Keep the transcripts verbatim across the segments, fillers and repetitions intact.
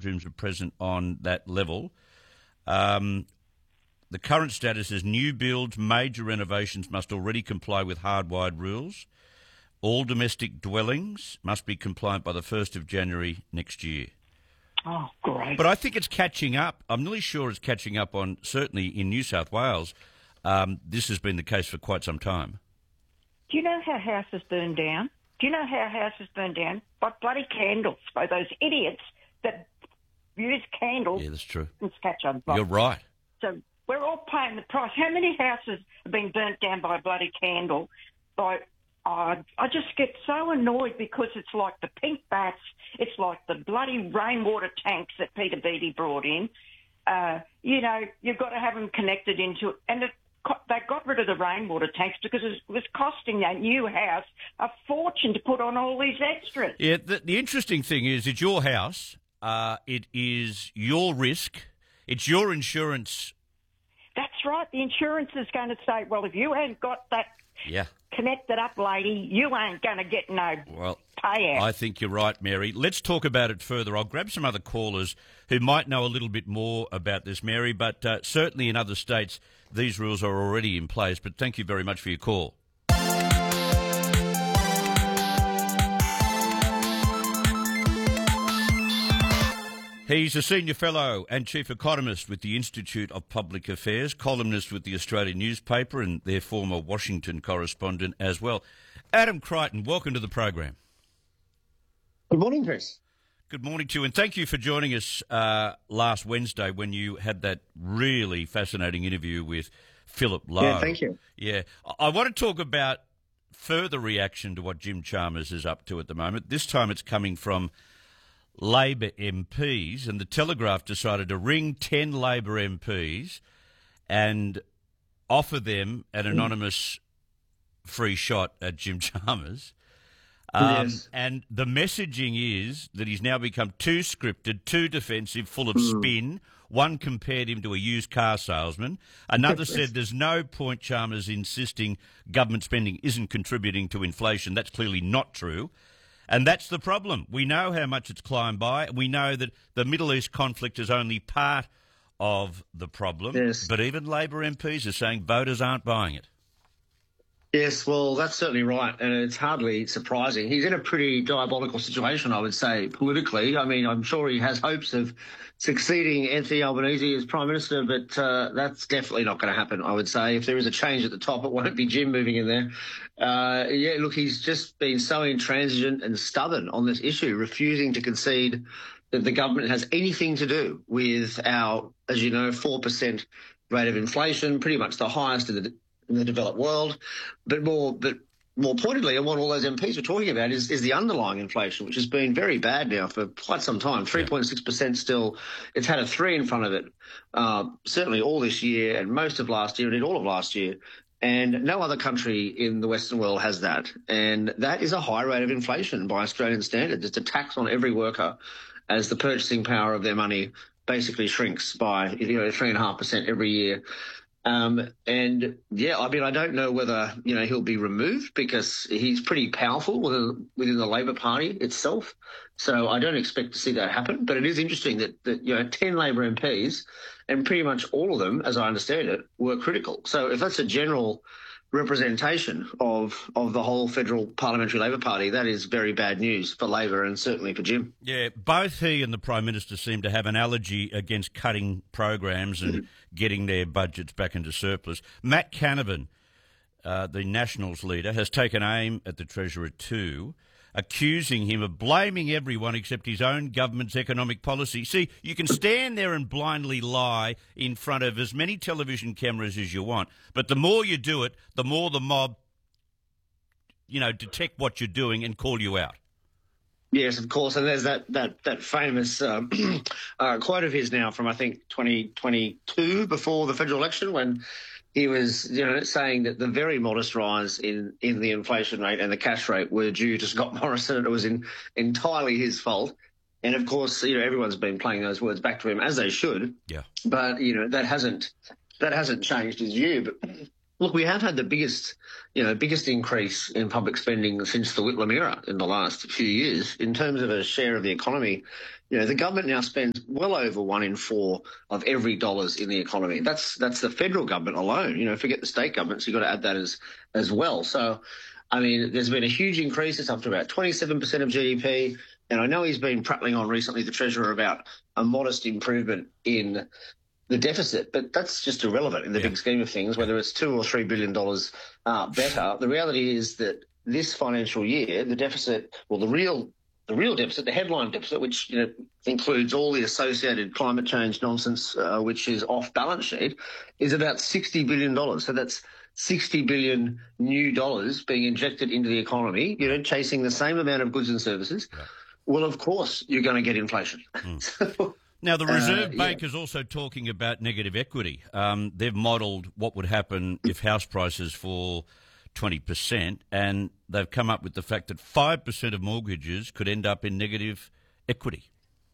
bedrooms are present on that level. Um, the current status is new builds, major renovations must already comply with hardwired rules. All domestic dwellings must be compliant by the first of January next year. Oh, great. But I think it's catching up. I'm nearly sure it's catching up on, certainly in New South Wales, um, this has been the case for quite some time. Do you know how houses burn down? Do you know how houses burn down? By bloody candles, by those idiots that use candles. Yeah, that's true. And scratch on blocks. You're right. So we're all paying the price. How many houses have been burnt down by a bloody candle? By oh, I just get so annoyed because it's like the pink bats, it's like the bloody rainwater tanks that Peter Beattie brought in. Uh, you know, you've got to have them connected into it. And it, they got rid of the rainwater tanks because it was costing that new house a fortune to put on all these extras. Yeah, the, the interesting thing is it's your house. Uh, it is your risk. It's your insurance. That's right. The insurance is going to say, well, if you ain't got that yeah. connected up, lady, you ain't going to get no well, payout. I think you're right, Mary. Let's talk about it further. I'll grab some other callers who might know a little bit more about this, Mary, but uh, certainly in other states these rules are already in place. But thank you very much for your call. He's a senior fellow and chief economist with the Institute of Public Affairs, columnist with the Australian newspaper and their former Washington correspondent as well. Adam Crichton, welcome to the program. Good morning, Chris. Good morning to you, and thank you for joining us uh, last Wednesday when you had that really fascinating interview with Philip Lowe. Yeah, thank you. Yeah. I want to talk about further reaction to what Jim Chalmers is up to at the moment. This time it's coming from Labor M Ps, and the Telegraph decided to ring ten Labor M Ps and offer them an anonymous free shot at Jim Chalmers. Um, yes. And the messaging is that he's now become too scripted, too defensive, full of spin. One compared him to a used car salesman. Another said there's no point Chalmers insisting government spending isn't contributing to inflation. That's clearly not true. And that's the problem. We know how much it's climbed by. We know that the Middle East conflict is only part of the problem. Yes. But even Labor M Ps are saying voters aren't buying it. Yes, well, that's certainly right, and it's hardly surprising. He's in a pretty diabolical situation, I would say, politically. I mean, I'm sure he has hopes of succeeding Anthony Albanese as Prime Minister, but uh, that's definitely not going to happen, I would say. If there is a change at the top, it won't be Jim moving in there. Uh, yeah, look, he's just been so intransigent and stubborn on this issue, refusing to concede that the government has anything to do with our, as you know, four percent rate of inflation, pretty much the highest in the in the developed world, but more, but more pointedly, and what all those M Ps are talking about is, is the underlying inflation, which has been very bad now for quite some time. three point six percent still. It's had a three in front of it, uh, certainly all this year and most of last year, and all of last year. And no other country in the Western world has that. And that is a high rate of inflation by Australian standards. It's a tax on every worker as the purchasing power of their money basically shrinks by, you know, three and a half percent every year. Um, and yeah, I mean, I don't know whether, you know, he'll be removed because he's pretty powerful within, within the Labor Party itself. So I don't expect to see that happen. But it is interesting that, that, you know, ten Labor M Ps, and pretty much all of them, as I understand it, were critical. So if that's a general representation of of the whole federal parliamentary Labor Party, that is very bad news for Labor and certainly for Jim. Yeah, both he and the Prime Minister seem to have an allergy against cutting programs and mm-hmm. getting their budgets back into surplus. Matt Canavan, uh, the Nationals leader, has taken aim at the Treasurer too, accusing him of blaming everyone except his own government's economic policy. See, you can stand there and blindly lie in front of as many television cameras as you want, but the more you do it, the more the mob, you know, detect what you're doing and call you out. Yes, of course, and there's that that that famous um, uh, quote of his now from, I think, twenty twenty-two, before the federal election, when he was, you know, saying that the very modest rise in, in the inflation rate and the cash rate were due to Scott Morrison, and it was in, entirely his fault. And of course, you know, everyone's been playing those words back to him, as they should. Yeah. But you know, that hasn't that hasn't changed his view. But Look, we have had the biggest, you know, biggest increase in public spending since the Whitlam era in the last few years. In terms of a share of the economy, you know, the government now spends well over one in four of every dollars in the economy. That's that's the federal government alone. You know, forget the state governments. You've got to add that as as well. So, I mean, there's been a huge increase. It's up to about twenty-seven percent of G D P. And I know he's been prattling on recently, the Treasurer, about a modest improvement in the deficit, but that's just irrelevant in the yeah. big scheme of things, whether it's two or three billion dollars uh, better. The reality is that this financial year, the deficit, well, the real the real deficit, the headline deficit, which you know includes all the associated climate change nonsense, uh, which is off balance sheet, is about sixty billion dollars. So that's sixty billion new dollars being injected into the economy, you know, chasing the same amount of goods and services. Yeah. Well, of course, you're going to get inflation. Mm. so, Now, the Reserve uh, Bank yeah. is also talking about negative equity. Um, they've modelled what would happen if house prices fall twenty percent, and they've come up with the fact that five percent of mortgages could end up in negative equity.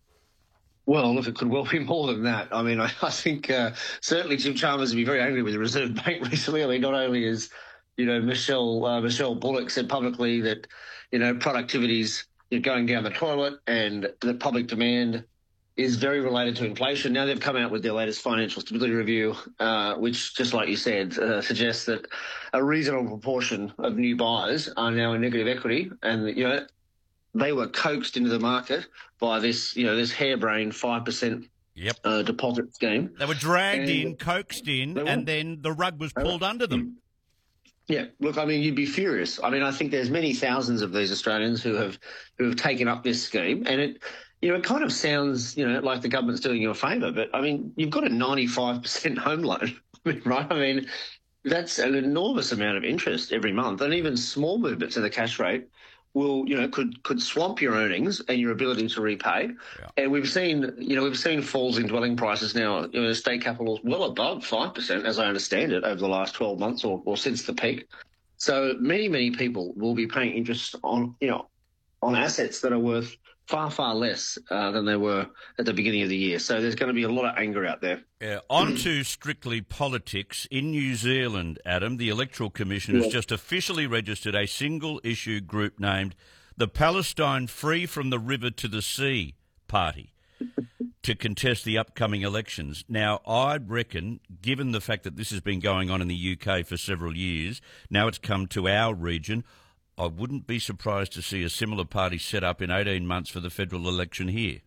Well, look, it could well be more than that. I mean, I, I think uh, certainly Jim Chalmers would be very angry with the Reserve Bank recently. I mean, not only is, you know, Michelle uh, Michelle Bullock said publicly that, you know, productivity's going down the toilet and the public demand is very related to inflation. Now they've come out with their latest financial stability review, uh, which, just like you said, uh, suggests that a reasonable proportion of new buyers are now in negative equity, and you know they were coaxed into the market by this, you know, this harebrained five percent yep. uh, deposit scheme. They were dragged and in, coaxed in, and then the rug was pulled under them. Yeah, look, I mean, you'd be furious. I mean, I think there's many thousands of these Australians who have who have taken up this scheme, and it. You know, it kind of sounds, you know, like the government's doing you a favour, but, I mean, you've got a ninety-five percent home loan, right? I mean, that's an enormous amount of interest every month, and even small movements in the cash rate will, you know, could could swamp your earnings and your ability to repay. Yeah. And we've seen, you know, we've seen falls in dwelling prices now, you know, state capitals well above five percent, as I understand it, over the last twelve months or, or since the peak. So many, many people will be paying interest on, you know, on assets that are worth far, far less uh, than they were at the beginning of the year. So there's going to be a lot of anger out there. Yeah. On to strictly politics. In New Zealand, Adam, the Electoral Commission yeah. has just officially registered a single-issue group named the Palestine Free from the River to the Sea Party to contest the upcoming elections. Now, I reckon, given the fact that this has been going on in the U K for several years, now it's come to our region, I wouldn't be surprised to see a similar party set up in eighteen months for the federal election here.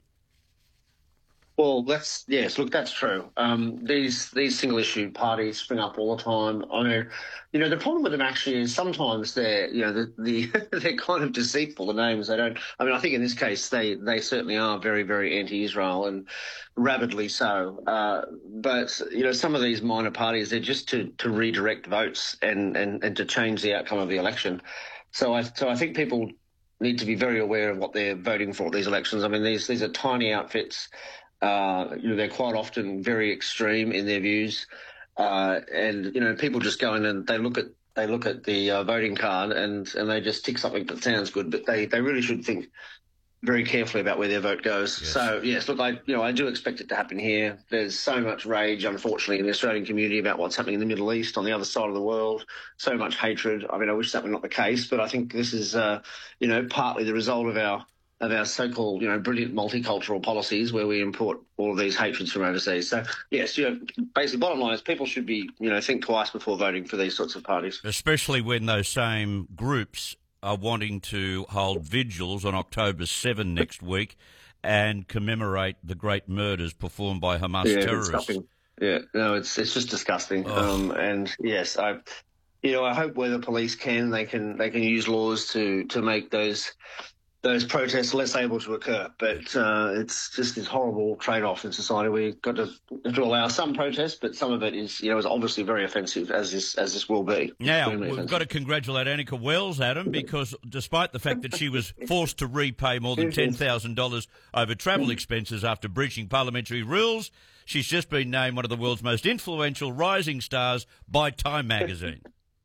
Well, that's yes. Look, that's true. Um, these these single issue parties spring up all the time. I mean, you know, the problem with them actually is sometimes they're, you know, the, the they're kind of deceitful. The names they don't. I mean, I think in this case they they certainly are very very anti-Israel and rabidly so. Uh, but you know, some of these minor parties, they're just to to redirect votes and and and to change the outcome of the election. So I so I think people need to be very aware of what they're voting for at these elections. I mean, these these are tiny outfits. Uh, you know, they're quite often very extreme in their views, uh, and you know, people just go in and they look at they look at the uh, voting card and and they just tick something that sounds good, but they they really should think very carefully about where their vote goes. Yes. So yes, look, I you know I do expect it to happen here. There's so much rage, unfortunately, in the Australian community about what's happening in the Middle East, on the other side of the world. So much hatred. I mean, I wish that were not the case, but I think this is uh, you know partly the result of our of our so-called you know brilliant multicultural policies where we import all of these hatreds from overseas. So yes, you know, basically, bottom line is people should be you know think twice before voting for these sorts of parties, especially when those same groups are wanting to hold vigils on October seventh next week and commemorate the great murders performed by Hamas yeah, terrorists. It's yeah, no, it's it's just disgusting. Oh. Um, and yes, I, you know, I hope where the police can, they can they can use laws to to make those those protests less able to occur. But uh, it's just this horrible trade-off in society. We've got to, to allow some protests, but some of it is, you know, is obviously very offensive, as this as this will be. Now, Extremely we've offensive. got to congratulate Annika Wells, Adam, because despite the fact that she was forced to repay more than ten thousand dollars over travel expenses after breaching parliamentary rules, she's just been named one of the world's most influential rising stars by Time magazine.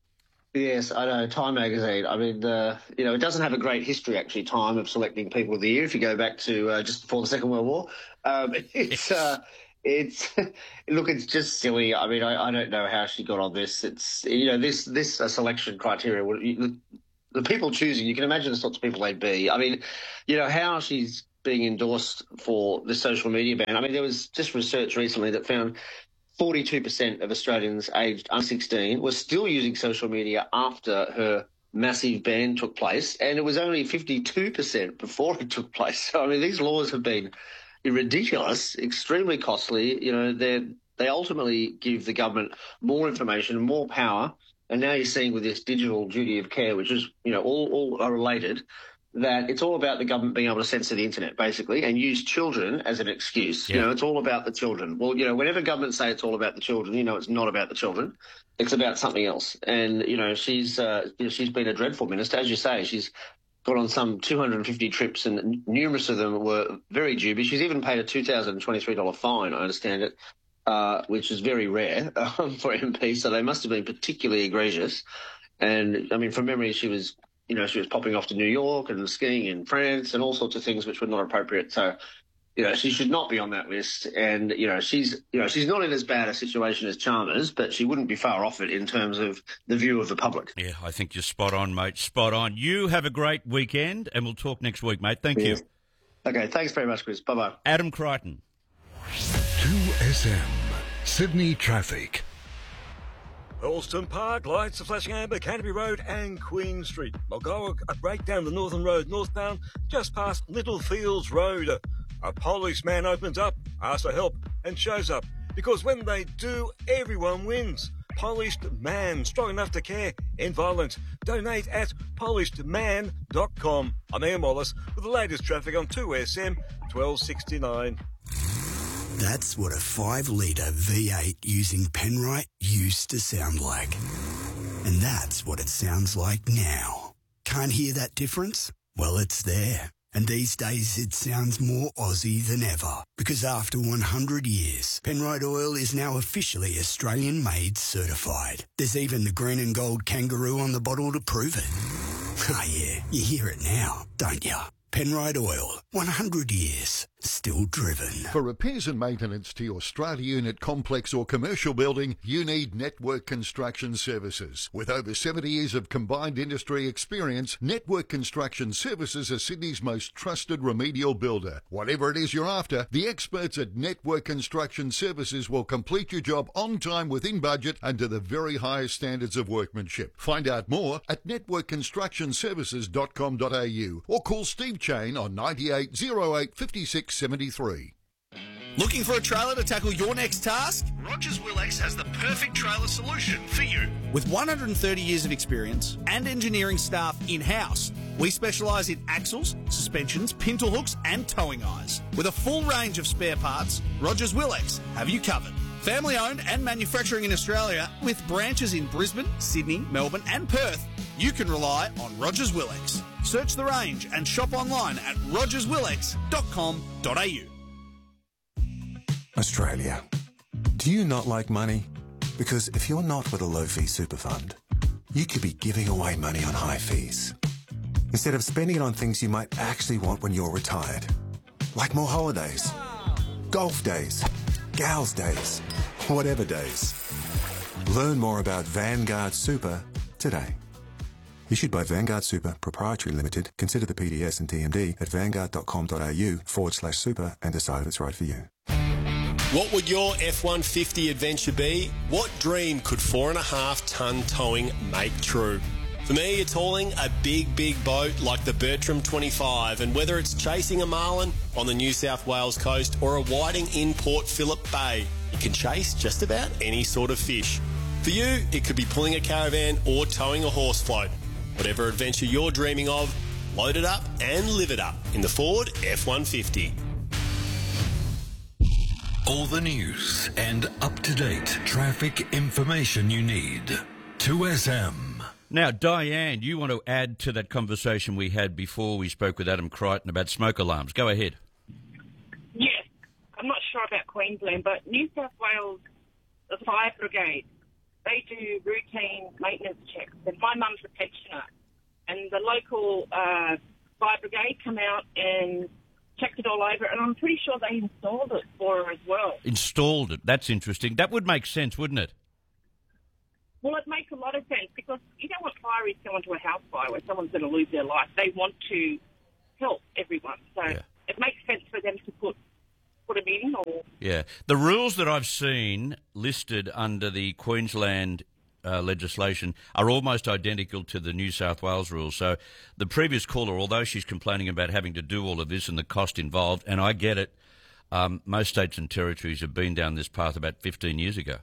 Yes, I know, Time magazine. I mean, uh, you know, it doesn't have a great history, actually, Time, of selecting people of the year, if you go back to uh, just before the Second World War. Um, it's, uh, It's look, it's just silly. I mean, I, I don't know how she got on this. It's you know this this uh, selection criteria. The, the people choosing, you can imagine the sorts of people they'd be. I mean, you know how she's being endorsed for the social media ban. I mean, there was just research recently that found forty-two percent of Australians aged under sixteen were still using social media after her massive ban took place, and it was only fifty-two percent before it took place. So I mean, these laws have been ridiculous, extremely costly. You know, they they ultimately give the government more information, more power, and now you're seeing with this digital duty of care, which is, you know, all, all are related, that it's all about the government being able to censor the internet, basically, and use children as an excuse. Yeah. You know, it's all about the children. Well, you know, whenever governments say it's all about the children, you know, it's not about the children. It's about something else. And, you know, she's uh, you know, she's been a dreadful minister. As you say, she's got on some two hundred fifty trips, and numerous of them were very dubious. She's even paid a two thousand twenty-three dollars fine, I understand it, uh, which is very rare um, for M Ps, so they must have been particularly egregious. And, I mean, from memory, she was, you know, she was popping off to New York and skiing in France and all sorts of things which were not appropriate. So, you know, she should not be on that list. And, you know, she's, you know, she's not in as bad a situation as Chalmers, but she wouldn't be far off it in terms of the view of the public. Yeah, I think you're spot on, mate. Spot on. You have a great weekend, and we'll talk next week, mate. Thank yes. you. Okay, thanks very much, Chris. Bye-bye. Adam Crichton. two S M, Sydney Traffic. Alston Park, lights are flashing amber, Canterbury Road and Queen Street. Mulgoa, a break down the Northern Road northbound, just past Littlefields Road. A policeman opens up, asks for help, and shows up. Because when they do, everyone wins. Polished Man, strong enough to care, end violence. Donate at polished man dot com. I'm Ian Wallace with the latest traffic on two S M twelve sixty-nine. That's what a five litre V eight using Penrite used to sound like. And that's what it sounds like now. Can't hear that difference? Well, it's there. And these days it sounds more Aussie than ever. Because after one hundred years, Penrite Oil is now officially Australian-made certified. There's even the green and gold kangaroo on the bottle to prove it. Ah, yeah, you hear it now, don't you? Penrite Oil, one hundred years, still driven. For repairs and maintenance to your strata unit, complex or commercial building, you need Network Construction Services. With over seventy years of combined industry experience, Network Construction Services are Sydney's most trusted remedial builder. Whatever it is you're after, the experts at Network Construction Services will complete your job on time, within budget, and to the very highest standards of workmanship. Find out more at network construction services dot com dot a u or call Steve Chain on ninety-eight oh eight fifty-six seventy-three. Looking for a trailer to tackle your next task? Rogers Willex has the perfect trailer solution for you. With one hundred thirty years of experience and engineering staff in-house, we specialise in axles, suspensions, pintle hooks and towing eyes. With a full range of spare parts, Rogers Willex have you covered. Family owned and manufacturing in Australia with branches in Brisbane, Sydney, Melbourne and Perth, you can rely on Rogers Willex. Search the range and shop online at rogers willex dot com dot a u. Australia. Do you not like money? Because if you're not with a low-fee super fund, you could be giving away money on high fees, instead of spending it on things you might actually want when you're retired. Like more holidays, golf days, gals days, whatever days. Learn more about Vanguard Super today. Issued by Vanguard Super Proprietary Limited. Consider the P D S and T M D at vanguard dot com dot a u forward slash super and decide if it's right for you. What would your F one fifty adventure be? What dream could four and a half tonne towing make true? For me, it's hauling a big, big boat like the Bertram twenty-five, and whether it's chasing a marlin on the New South Wales coast or a whiting in Port Phillip Bay, you can chase just about any sort of fish. For you, it could be pulling a caravan or towing a horse float. Whatever adventure you're dreaming of, load it up and live it up in the Ford F one fifty. All the news and up-to-date traffic information you need. two S M. Now, Diane, you want to add to that conversation we had before we spoke with Adam Crichton about smoke alarms. Go ahead. Yes. I'm not sure about Queensland, but New South Wales, the fire brigade, they do routine maintenance checks. And my mum's a pensioner, and the local uh, fire brigade come out and checked it all over, and I'm pretty sure they installed it for her as well. installed it. That's interesting. That would make sense, wouldn't it? Well, it makes a lot of sense because you don't want fireys to go into a house fire where someone's going to lose their life. They want to help everyone. So Yeah. it makes sense for them to put put them in. Or Yeah. The rules that I've seen listed under the Queensland uh, legislation are almost identical to the New South Wales rules. So the previous caller, although she's complaining about having to do all of this and the cost involved, and I get it, um, most states and territories have been down this path about fifteen years ago.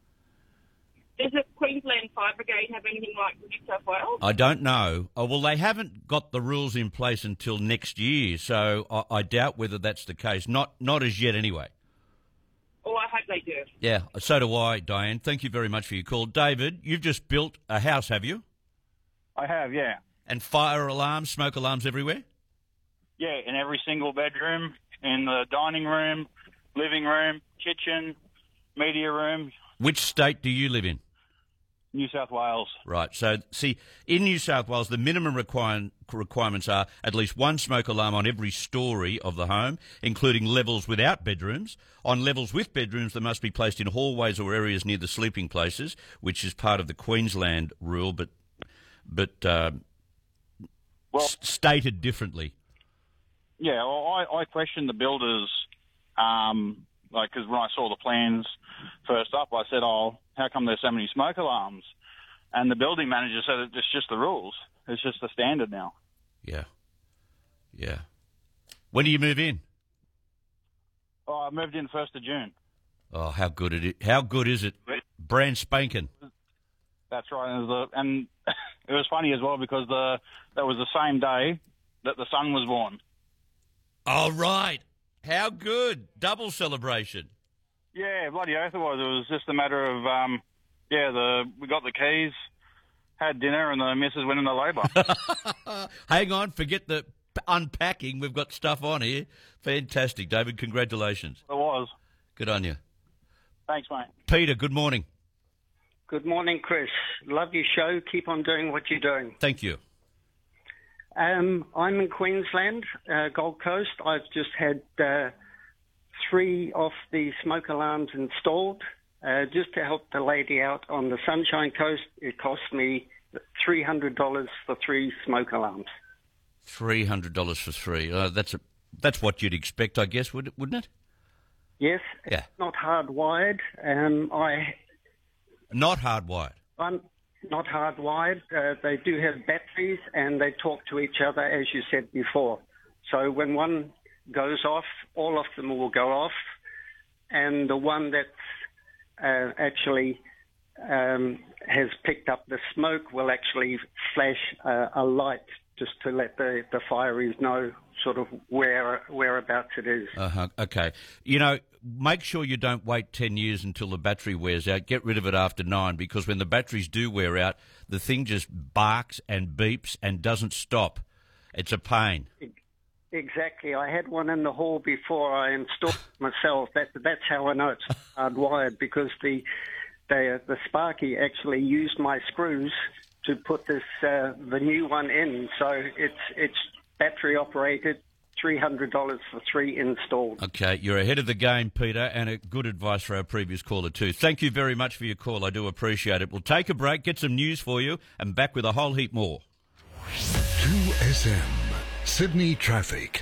does the Queensland Fire Brigade have anything like New South Wales? I don't know. Oh, well, they haven't got the rules in place until next year, so I, I doubt whether that's the case. Not not as yet, anyway. Well, I hope they do. Yeah, so do I, Diane. Thank you very much for your call. David, you've just built a house, have you? I have, yeah. And fire alarms, smoke alarms everywhere? Yeah, in every single bedroom, in the dining room, living room, kitchen, media room. Which state do you live in? New South Wales. Right. So, see, in New South Wales, the minimum require- requirements are at least one smoke alarm on every storey of the home, including levels without bedrooms. On levels with bedrooms, they must be placed in hallways or areas near the sleeping places, which is part of the Queensland rule, but but uh, well, s- stated differently. Yeah, well, I, I questioned the builders, um, like, because when I saw the plans first up, I said, oh, how come there's so many smoke alarms? And the building manager said it's just the rules. It's just the standard now. Yeah. Yeah. When do you move in? Oh, I moved in first of June. Oh, how good it is. How good is it? Brand spanking. That's right. And, the, and it was funny as well because the that was the same day that the son was born. Oh, right. How good. Double celebration. Yeah, bloody oath it was. It was just a matter of, um, yeah, the we got the keys, had dinner, and the missus went into labour. Hang on, forget the p- unpacking. We've got stuff on here. Fantastic, David. Congratulations. It was. Good on you. Thanks, mate. Peter, good morning. Good morning, Chris. Love your show. Keep on doing what you're doing. Thank you. Um, I'm in Queensland, uh, Gold Coast. I've just had uh, three of the smoke alarms installed. Uh, just to help the lady out on the Sunshine Coast, it cost me three hundred dollars for three smoke alarms. three hundred dollars for three. Uh, that's a, that's what you'd expect, I guess, would it, wouldn't it? Yes, Yeah. it's not hardwired. Um, I, Not hardwired. I'm not hardwired. Uh, they do have batteries and they talk to each other, as you said before. So when one goes off, all of them will go off, and the one that's uh, actually um, has picked up the smoke will actually flash uh, a light just to let the, the fireys know sort of where whereabouts it is. Uh-huh. Okay. You know, make sure you don't wait ten years until the battery wears out. Get rid of it after nine, because when the batteries do wear out, the thing just barks and beeps and doesn't stop. It's a pain. Exactly. I had one in the hall before I installed it myself. That, that's how I know it's hardwired, because the, the, the Sparky actually used my screws to put this uh, the new one in. So it's it's battery operated, three hundred dollars for three installed. Okay, you're ahead of the game, Peter, and a good advice for our previous caller too. Thank you very much for your call. I do appreciate it. We'll take a break, get some news for you, and back with a whole heap more. two S M, Sydney Traffic.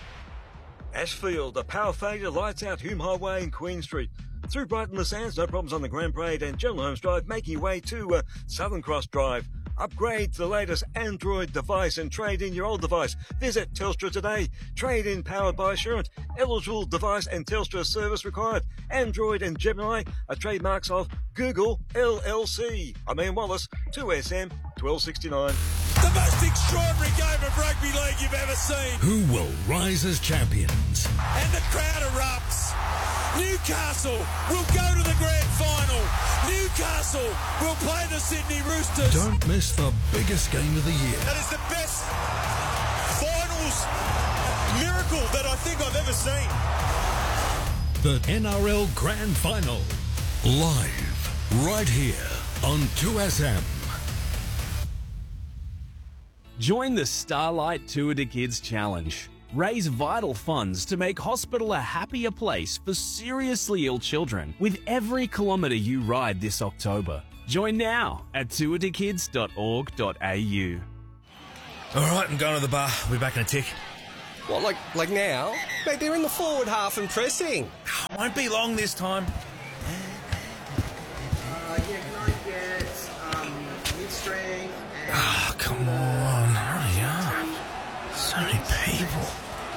Ashfield, the power failure lights out Hume Highway and Queen Street. Through Brighton the Sands, no problems on the Grand Parade and General Holmes Drive, making your way to uh, Southern Cross Drive. Upgrade to the latest Android device and trade in your old device. Visit Telstra today. Trade in powered by Assurant. Eligible device and Telstra service required. Android and Gemini are trademarks of Google L L C. I'm Ian Wallace, two S M, twelve sixty-nine. The most extraordinary game of rugby league you've ever seen. Who will rise as champions? And the crowd erupts. Newcastle will go to the grand final. Newcastle will play the Sydney Roosters. Don't miss the biggest game of the year. That is the best finals miracle that I think I've ever seen. The N R L Grand Final. Live, right here on two S M. Join the Starlight Tour de Kids Challenge. Raise vital funds to make hospital a happier place for seriously ill children with every kilometre you ride this October. Join now at tour to kids dot org dot a u. All right, I'm going to the bar. I'll be back in a tick. What, like like now? Mate, they're in the forward half and pressing. Won't be long this time. Uh, yeah, can I get um, mid-strength and... Oh, come on. Hurry up. So many people.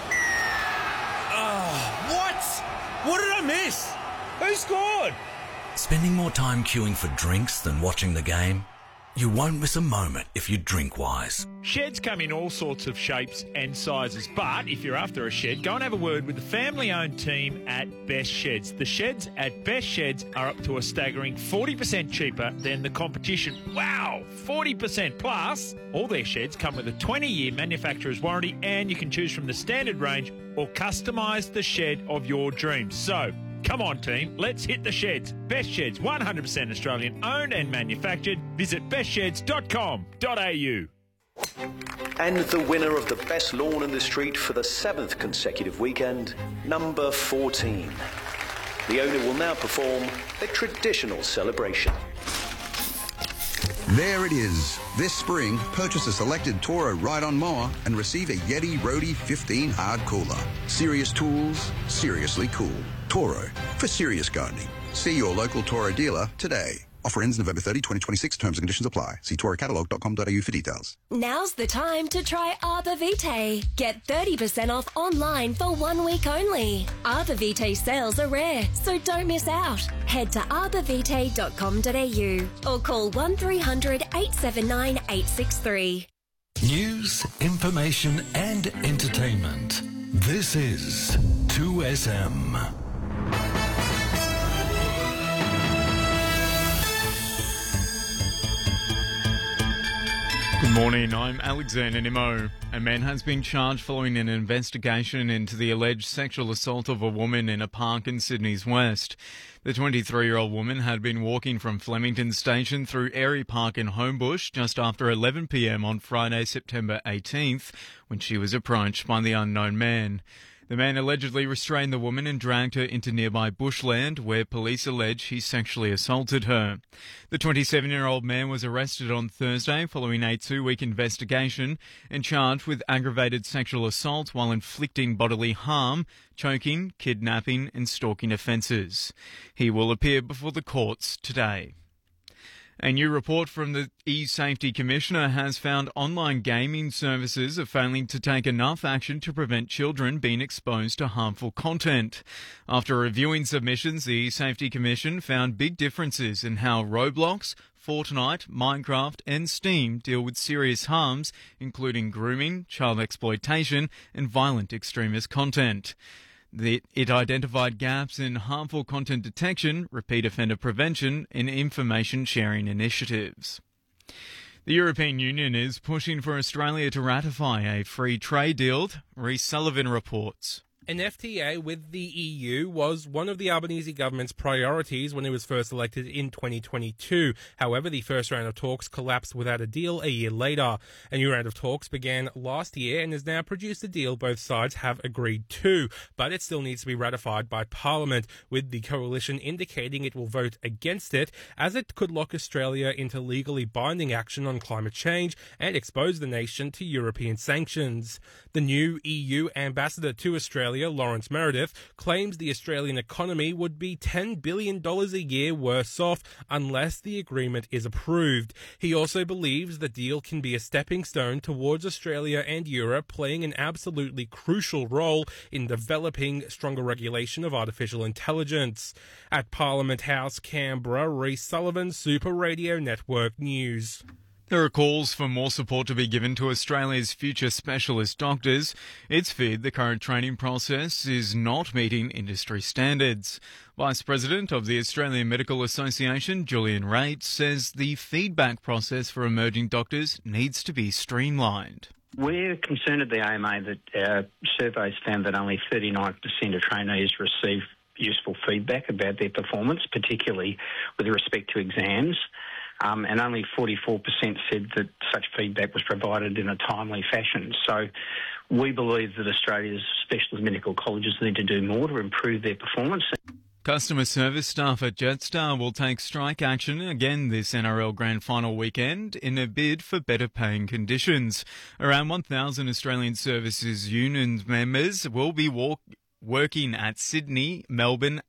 Oh, what? What did I miss? Who scored? Spending more time queuing for drinks than watching the game? You won't miss a moment if you drink wise. Sheds come in all sorts of shapes and sizes, but if you're after a shed, go and have a word with the family-owned team at Best Sheds. The sheds at Best Sheds are up to a staggering forty percent cheaper than the competition. Wow, forty percent plus! All their sheds come with a twenty-year manufacturer's warranty, and you can choose from the standard range or customise the shed of your dreams. So, come on, team, let's hit the sheds. Best Sheds, one hundred percent Australian owned and manufactured. Visit best sheds dot com dot a u. And the winner of the best lawn in the street for the seventh consecutive weekend, number fourteen. The owner will now perform a traditional celebration. There it is. This spring, purchase a selected Toro ride-on mower and receive a Yeti Roadie fifteen hard cooler. Serious tools, seriously cool. Toro, for serious gardening. See your local Toro dealer today. Offer ends November thirtieth, twenty twenty-six. Terms and conditions apply. See toro catalog dot com dot a u for details. Now's the time to try Arbor Vitae. Get thirty percent off online for one week only. Arbor Vitae sales are rare, so don't miss out. Head to arbor vitae dot com dot a u or call one three hundred eight seven nine eight six three. News, information and entertainment. This is two S M. Good morning, I'm Alexander Nimmo. A man has been charged following an investigation into the alleged sexual assault of a woman in a park in Sydney's West. The twenty-three-year-old woman had been walking from Flemington Station through Airy Park in Homebush just after eleven p m on Friday, September eighteenth, when she was approached by the unknown man. The man allegedly restrained the woman and dragged her into nearby bushland, where police allege he sexually assaulted her. The twenty-seven-year-old man was arrested on Thursday following a two-week investigation and charged with aggravated sexual assault while inflicting bodily harm, choking, kidnapping and stalking offences. He will appear before the courts today. A new report from the E-Safety Commissioner has found online gaming services are failing to take enough action to prevent children being exposed to harmful content. After reviewing submissions, the E-Safety Commission found big differences in how Roblox, Fortnite, Minecraft and Steam deal with serious harms, including grooming, child exploitation and violent extremist content. It identified gaps in harmful content detection, repeat offender prevention and information sharing initiatives. The European Union is pushing for Australia to ratify a free trade deal, Rhys Sullivan reports. An F T A with the E U was one of the Albanese government's priorities when it was first elected in twenty twenty-two. However, the first round of talks collapsed without a deal a year later. A new round of talks began last year and has now produced a deal both sides have agreed to, but it still needs to be ratified by Parliament, with the coalition indicating it will vote against it, as it could lock Australia into legally binding action on climate change and expose the nation to European sanctions. The new E U ambassador to Australia, Lawrence Meredith, claims the Australian economy would be ten billion dollars a year worse off unless the agreement is approved. He also believes the deal can be a stepping stone towards Australia and Europe playing an absolutely crucial role in developing stronger regulation of artificial intelligence. At Parliament House, Canberra, Rhys Sullivan, Super Radio Network News. There are calls for more support to be given to Australia's future specialist doctors. It's feared the current training process is not meeting industry standards. Vice President of the Australian Medical Association, Julian Raitt, says the feedback process for emerging doctors needs to be streamlined. We're concerned at the A M A that our surveys found that only thirty-nine percent of trainees receive useful feedback about their performance, particularly with respect to exams. um, and only forty-four percent said that such feedback was provided in a timely fashion. So we believe that Australia's specialist medical colleges need to do more to improve their performance. Customer service staff at Jetstar will take strike action again this N R L Grand Final weekend in a bid for better paying conditions. Around one thousand Australian Services Union members will be walk- working at Sydney, Melbourne